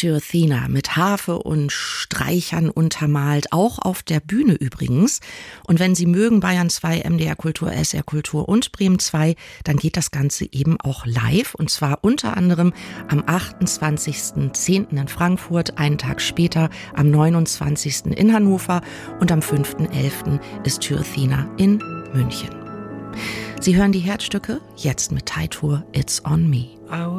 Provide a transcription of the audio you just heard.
Thyrathena mit Harfe und Streichern untermalt, auch auf der Bühne übrigens. Und wenn Sie mögen, Bayern 2, MDR Kultur, SR Kultur und Bremen 2, dann geht das Ganze eben auch live. Und zwar unter anderem am 28.10. in Frankfurt, einen Tag später am 29. in Hannover und am 5.11. ist Thyrathena in München. Sie hören die Herzstücke jetzt mit Teitur It's on Me.